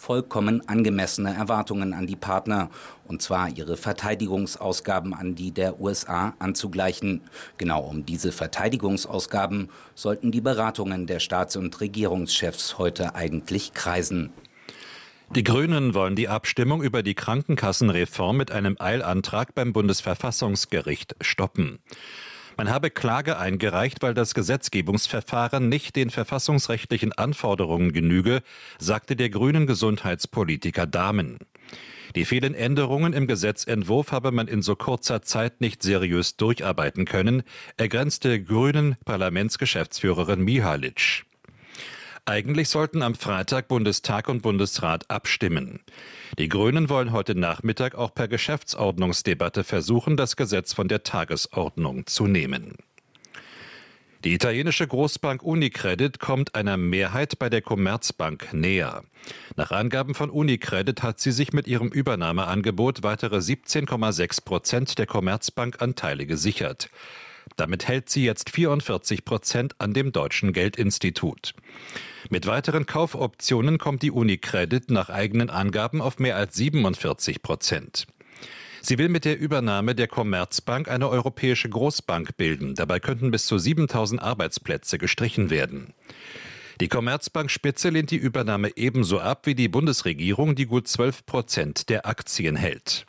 vollkommen angemessene Erwartungen an die Partner, und zwar ihre Verteidigungsausgaben an die der USA anzugleichen. Genau um diese Verteidigungsausgaben sollten die Beratungen der Staats- und Regierungschefs heute eigentlich kreisen. Die Grünen wollen die Abstimmung über die Krankenkassenreform mit einem Eilantrag beim Bundesverfassungsgericht stoppen. Man habe Klage eingereicht, weil das Gesetzgebungsverfahren nicht den verfassungsrechtlichen Anforderungen genüge, sagte der grünen Gesundheitspolitiker Dahmen. Die vielen Änderungen im Gesetzentwurf habe man in so kurzer Zeit nicht seriös durcharbeiten können, ergänzte grünen Parlamentsgeschäftsführerin Mihalic. Eigentlich sollten am Freitag Bundestag und Bundesrat abstimmen. Die Grünen wollen heute Nachmittag auch per Geschäftsordnungsdebatte versuchen, das Gesetz von der Tagesordnung zu nehmen. Die italienische Großbank Unicredit kommt einer Mehrheit bei der Commerzbank näher. Nach Angaben von Unicredit hat sie sich mit ihrem Übernahmeangebot weitere 17,6% der Commerzbank-Anteile gesichert. Damit hält sie jetzt 44% an dem Deutschen Geldinstitut. Mit weiteren Kaufoptionen kommt die Unicredit nach eigenen Angaben auf mehr als 47%. Sie will mit der Übernahme der Commerzbank eine europäische Großbank bilden. Dabei könnten bis zu 7.000 Arbeitsplätze gestrichen werden. Die Commerzbank-Spitze lehnt die Übernahme ebenso ab wie die Bundesregierung, die gut 12% der Aktien hält.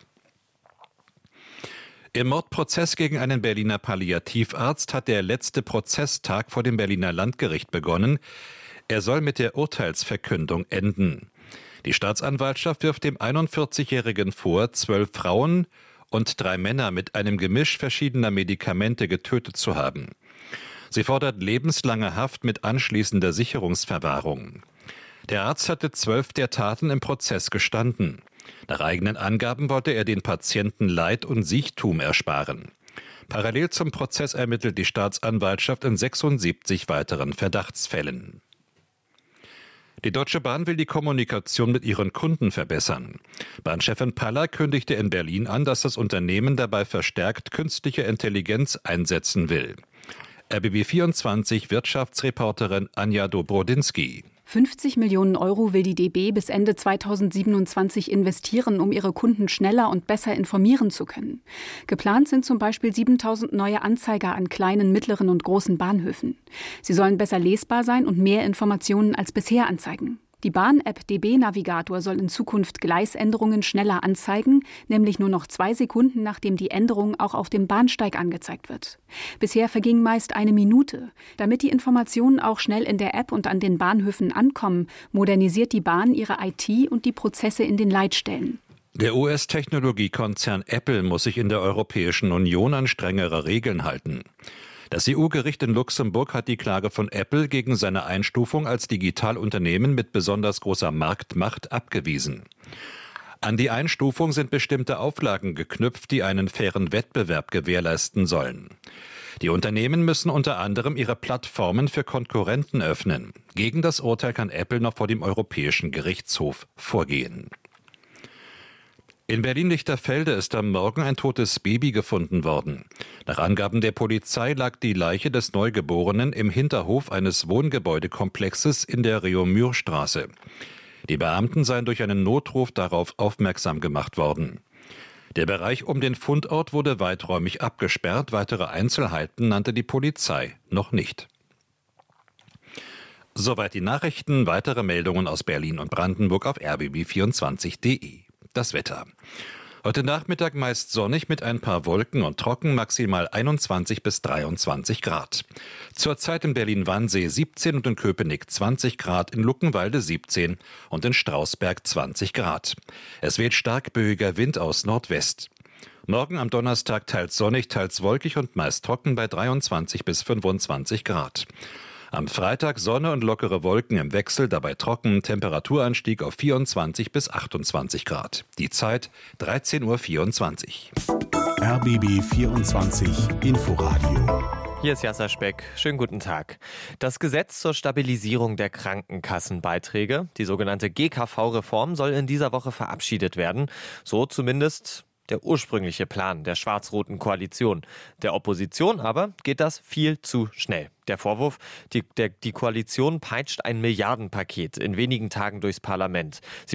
Im Mordprozess gegen einen Berliner Palliativarzt hat der letzte Prozesstag vor dem Berliner Landgericht begonnen. Er soll mit der Urteilsverkündung enden. Die Staatsanwaltschaft wirft dem 41-Jährigen vor, 12 Frauen und 3 Männer mit einem Gemisch verschiedener Medikamente getötet zu haben. Sie fordert lebenslange Haft mit anschließender Sicherungsverwahrung. Der Arzt hatte 12 der Taten im Prozess gestanden. Nach eigenen Angaben wollte er den Patienten Leid und Siechtum ersparen. Parallel zum Prozess ermittelt die Staatsanwaltschaft in 76 weiteren Verdachtsfällen. Die Deutsche Bahn will die Kommunikation mit ihren Kunden verbessern. Bahnchefin Paller kündigte in Berlin an, dass das Unternehmen dabei verstärkt künstliche Intelligenz einsetzen will. RBB24 Wirtschaftsreporterin Anja Dobrodinsky. 50 Millionen Euro will die DB bis Ende 2027 investieren, um ihre Kunden schneller und besser informieren zu können. Geplant sind zum Beispiel 7.000 neue Anzeiger an kleinen, mittleren und großen Bahnhöfen. Sie sollen besser lesbar sein und mehr Informationen als bisher anzeigen. Die Bahn-App DB Navigator soll in Zukunft Gleisänderungen schneller anzeigen, nämlich nur noch 2 Sekunden, nachdem die Änderung auch auf dem Bahnsteig angezeigt wird. Bisher verging meist 1 Minute. Damit die Informationen auch schnell in der App und an den Bahnhöfen ankommen, modernisiert die Bahn ihre IT und die Prozesse in den Leitstellen. Der US-Technologiekonzern Apple muss sich in der Europäischen Union an strengere Regeln halten. Das EU-Gericht in Luxemburg hat die Klage von Apple gegen seine Einstufung als Digitalunternehmen mit besonders großer Marktmacht abgewiesen. An die Einstufung sind bestimmte Auflagen geknüpft, die einen fairen Wettbewerb gewährleisten sollen. Die Unternehmen müssen unter anderem ihre Plattformen für Konkurrenten öffnen. Gegen das Urteil kann Apple noch vor dem Europäischen Gerichtshof vorgehen. In Berlin-Lichterfelde ist am Morgen ein totes Baby gefunden worden. Nach Angaben der Polizei lag die Leiche des Neugeborenen im Hinterhof eines Wohngebäudekomplexes in der Reaumur-Straße. Die Beamten seien durch einen Notruf darauf aufmerksam gemacht worden. Der Bereich um den Fundort wurde weiträumig abgesperrt. Weitere Einzelheiten nannte die Polizei noch nicht. Soweit die Nachrichten. Weitere Meldungen aus Berlin und Brandenburg auf rbb24.de. Das Wetter. Heute Nachmittag meist sonnig mit ein paar Wolken und trocken, maximal 21 bis 23 Grad. Zurzeit in Berlin-Wannsee 17 und in Köpenick 20 Grad, in Luckenwalde 17 und in Strausberg 20 Grad. Es weht stark böiger Wind aus Nordwest. Morgen am Donnerstag teils sonnig, teils wolkig und meist trocken bei 23 bis 25 Grad. Am Freitag Sonne und lockere Wolken im Wechsel, dabei trocken, Temperaturanstieg auf 24 bis 28 Grad. Die Zeit 13:24 Uhr. RBB 24 Inforadio. Hier ist Jasser Speck. Schönen guten Tag. Das Gesetz zur Stabilisierung der Krankenkassenbeiträge, die sogenannte GKV-Reform, soll in dieser Woche verabschiedet werden. So zumindest der ursprüngliche Plan der schwarz-roten Koalition. Der Opposition aber geht das viel zu schnell. Der Vorwurf, die Koalition peitscht ein Milliardenpaket in wenigen Tagen durchs Parlament. Sie